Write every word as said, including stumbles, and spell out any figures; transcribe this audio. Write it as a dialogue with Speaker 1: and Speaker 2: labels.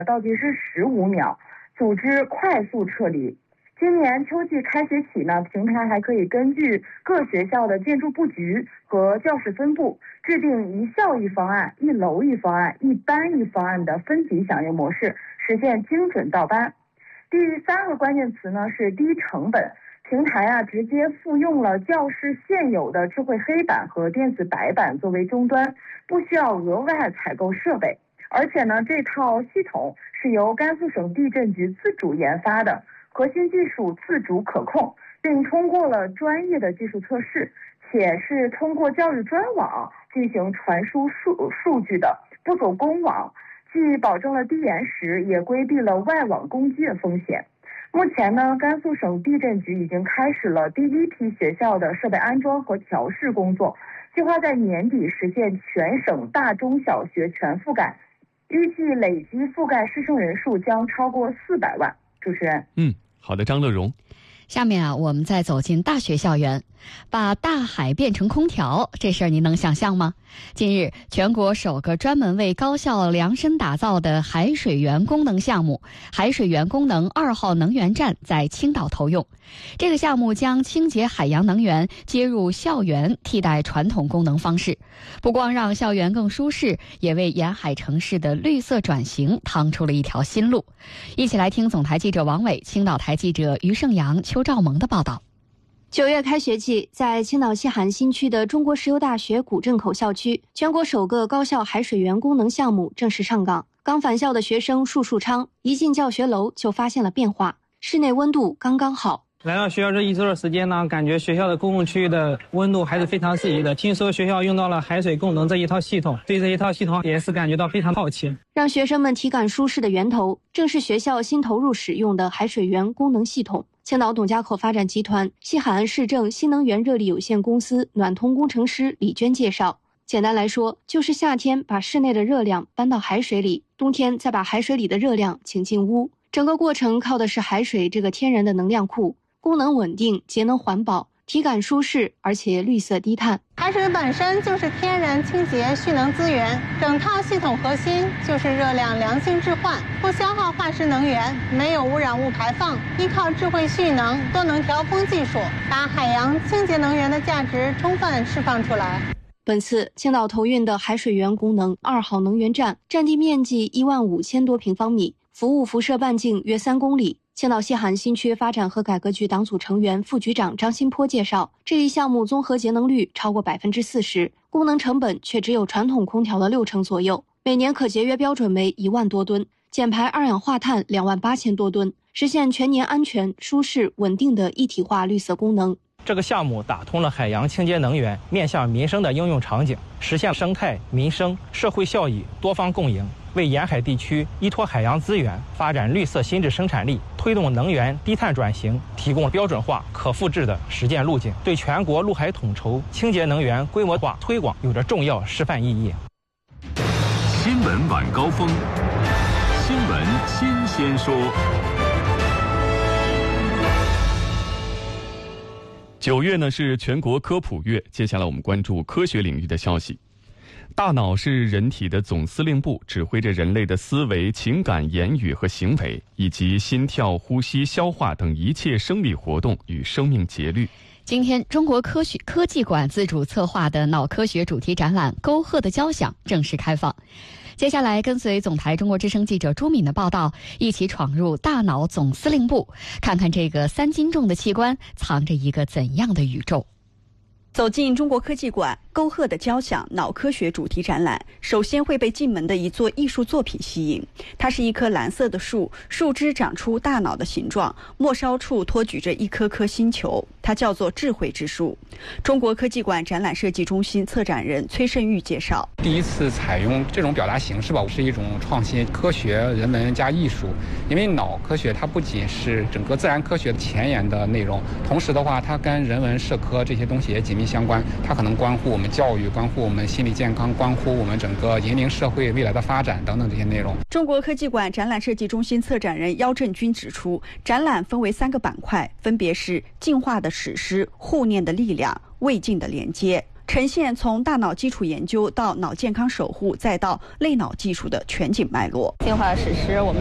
Speaker 1: 倒计时十五秒，组织快速撤离。今年秋季开学起呢，平台还可以根据各学校的建筑布局和教室分布，制定一校一方案、一楼一方案、一班一方案的分级响应模式，实现精准到班。第三个关键词呢是低成本，平台啊直接复用了教室现有的智慧黑板和电子白板作为终端，不需要额外采购设备。而且呢，这套系统是由甘肃省地震局自主研发的，核心技术自主可控，并通过了专业的技术测试，且是通过教育专网进行传输数数据的，不走公网，既保证了低延时，也规避了外网攻击的风险。目前呢，甘肃省地震局已经开始了第一批学校的设备安装和调试工作，计划在年底实现全省大中小学全覆盖，预计累计覆盖师生人数将超过四百万。主持人，
Speaker 2: 嗯，好的，张乐荣。
Speaker 3: 下面啊，我们再走进大学校园，把大海变成空调，这事儿您能想象吗？近日，全国首个专门为高校量身打造的海水源功能项目——海水源功能二号能源站在青岛投用。这个项目将清洁海洋能源接入校园，替代传统供能方式，不光让校园更舒适，也为沿海城市的绿色转型趟出了一条新路。一起来听总台记者王伟、青岛台记者于胜阳、邱兆萌的报道。
Speaker 4: 九月开学季，在青岛西海新区的中国石油大学古镇口校区，全国首个高校海水源功能项目正式上岗。刚返校的学生束树昌一进教学楼就发现了变化，室内温度刚刚好。
Speaker 5: 来到学校这一周的时间呢，感觉学校的公共区域的温度还是非常适宜的。听说学校用到了海水功能这一套系统，对这一套系统也是感觉到非常好奇。
Speaker 4: 让学生们体感舒适的源头，正是学校新投入使用的海水源功能系统。青岛董家口发展集团西海岸市政新能源热力有限公司暖通工程师李娟介绍，简单来说，就是夏天把室内的热量搬到海水里，冬天再把海水里的热量请进屋。整个过程靠的是海水这个天然的能量库，功能稳定、节能环保、体感舒适，而且绿色低碳。
Speaker 6: 海水本身就是天然清洁蓄能资源，整套系统核心就是热量良性置换，不消耗化石能源，没有污染物排放，依靠智慧蓄能、多能调峰技术，把海洋清洁能源的价值充分释放出来。
Speaker 4: 本次青岛投运的海水源功能二号能源站，占地面积一万五千多平方米，服务辐射半径约三公里。青岛西海新区发展和改革局党组成员、副局长张新坡介绍，这一项目综合节能率超过百分之四十，功能成本却只有传统空调的六成左右，每年可节约标准为一万多吨，减排二氧化碳两万八千多吨，实现全年安全、舒适、稳定的一体化绿色功能。
Speaker 7: 这个项目打通了海洋清洁能源面向民生的应用场景，实现生态、民生、社会效益多方共赢，为沿海地区依托海洋资源发展绿色新质生产力，推动能源低碳转型提供标准化、可复制的实践路径，对全国陆海统筹清洁能源规模化推广有着重要示范意义。
Speaker 8: 新闻晚高峰，新闻新鲜说。
Speaker 2: 九月呢是全国科普月，接下来我们关注科学领域的消息。大脑是人体的总司令部，指挥着人类的思维、情感、言语和行为，以及心跳、呼吸、消化等一切生理活动与生命节律。
Speaker 3: 今天，中国科学科技馆自主策划的脑科学主题展览《沟壑的交响》正式开放。接下来，跟随总台中国之声记者朱敏的报道，一起闯入大脑总司令部，看看这个三斤重的器官藏着一个怎样的宇宙。
Speaker 9: 走进中国科技馆，沟壑的交响脑科学主题展览，首先会被进门的一座艺术作品吸引。它是一棵蓝色的树，树枝长出大脑的形状，末梢处托举着一颗颗星球，它叫做智慧之树。中国科技馆展览设计中心策展人崔胜玉介绍，
Speaker 10: 第一次采用这种表达形式吧，是一种创新，科学、人文加艺术。因为脑科学它不仅是整个自然科学前沿的内容，同时的话，它跟人文社科这些东西也紧密相关，它可能关乎我们教育，关乎我们心理健康，关乎我们整个引领社会未来的发展等等这些内容。
Speaker 9: 中国科技馆展览设计中心策展人姚振军指出，展览分为三个板块，分别是进化的史诗、护念的力量、未尽的连接。 呈现从大脑基础研究到脑健康守护再到类脑技术的全景脉络。
Speaker 11: 计划实施，我们